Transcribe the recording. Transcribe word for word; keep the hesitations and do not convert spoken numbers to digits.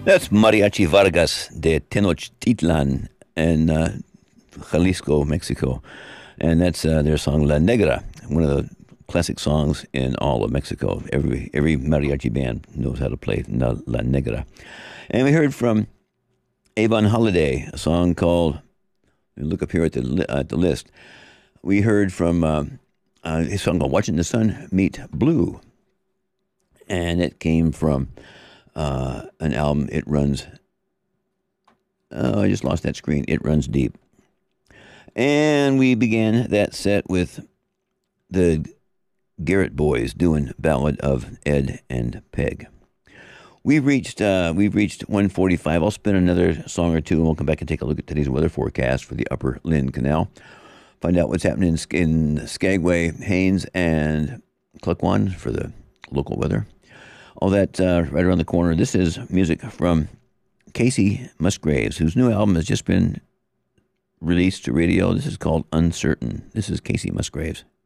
That's Mariachi Vargas de Tenochtitlan in uh, Jalisco, Mexico. And that's uh, their song La Negra, one of the classic songs in all of Mexico. Every every mariachi band knows how to play La, La Negra. And we heard from Avon Holiday, a song called, look up here at the, li- at the list. We heard from uh, uh, his song called Watching the Sun Meet Blue. And it came from uh, an album, It Runs, oh, I just lost that screen, It Runs Deep. And we began that set with the Garrett Boys doing Ballad of Ed and Peg. We've reached uh, we've reached one forty-five. I'll spin another song or two, and we'll come back and take a look at today's weather forecast for the Upper Lynn Canal. Find out what's happening in, in Skagway, Haines, and Cluckwan for the local weather. All that uh, right around the corner. This is music from Casey Musgraves, whose new album has just been released to radio. This is called Uncertain. This is Casey Musgraves.